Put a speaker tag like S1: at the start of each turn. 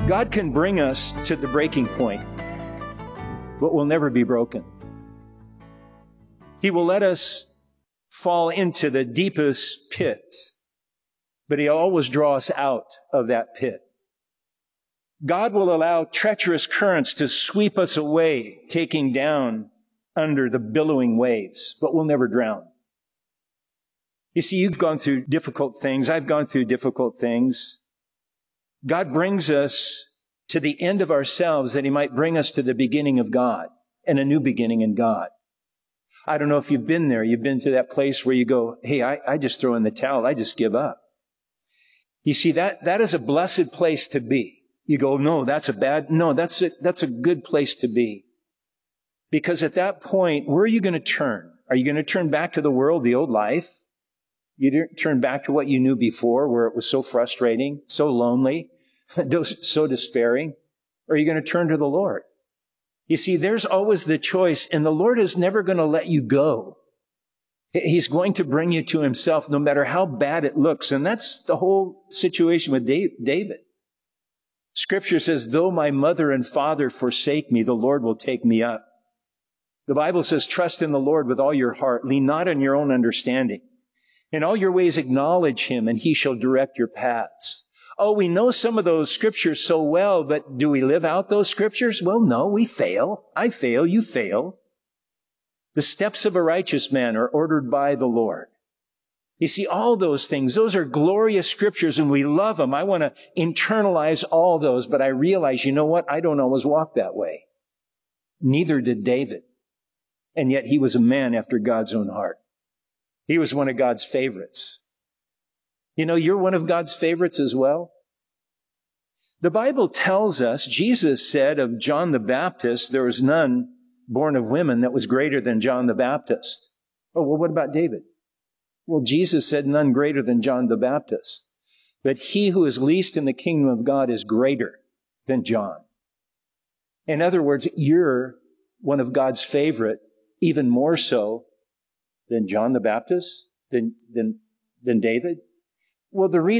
S1: God can bring us to the breaking point, but we'll never be broken. He will let us fall into the deepest pit, but He'll always draw us out of that pit. God will allow treacherous currents to sweep us away, taking down under the billowing waves, but we'll never drown. You see, you've gone through difficult things. I've gone through difficult things. God brings us to the end of ourselves that He might bring us to the beginning of God and a new beginning in God. I don't know if you've been there. You've been to that place where you go, hey, I just throw in the towel. I just give up. You see, that is a blessed place to be. You go, no, that's a good place to be. Because at that point, where are you going to turn? Are you going to turn back to the world, the old life? You didn't turn back to what you knew before, where it was so frustrating, so lonely, so despairing? Or are you going to turn to the Lord? You see, there's always the choice, and the Lord is never going to let you go. He's going to bring you to Himself no matter how bad it looks. And that's the whole situation with David. Scripture says, though my mother and father forsake me, the Lord will take me up. The Bible says, trust in the Lord with all your heart. Lean not on your own understanding. In all your ways acknowledge Him, and He shall direct your paths. Oh, we know some of those scriptures so well, but do we live out those scriptures? Well, no, we fail. I fail, you fail. The steps of a righteous man are ordered by the Lord. You see, all those things, those are glorious scriptures, and we love them. I want to internalize all those, but I realize, you know what? I don't always walk that way. Neither did David. And yet he was a man after God's own heart. He was one of God's favorites. You know, you're one of God's favorites as well. The Bible tells us, Jesus said of John the Baptist, there was none born of women that was greater than John the Baptist. Oh, well, what about David? Well, Jesus said none greater than John the Baptist. But he who is least in the kingdom of God is greater than John. In other words, you're one of God's favorite, even more so than John the Baptist, than David. Well, the reason